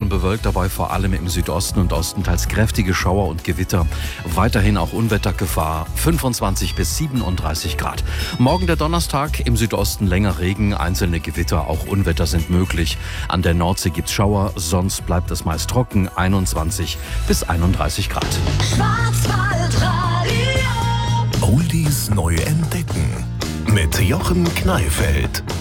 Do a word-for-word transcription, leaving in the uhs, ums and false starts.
und bewölkt, dabei vor allem im Südosten und Osten teils kräftige Schauer und Gewitter. Weiterhin auch Unwettergefahr, fünfundzwanzig bis siebenunddreißig Grad. Morgen der Donnerstag, im Südosten länger Regen, einzelne Gewitter, auch Unwetter sind möglich. An der Nordsee gibt's Schauer, sonst bleibt es meist trocken, einundzwanzig bis einunddreißig Grad. Schwarzwaldradio. Oldies neu entdecken mit Jochen Kneifeld.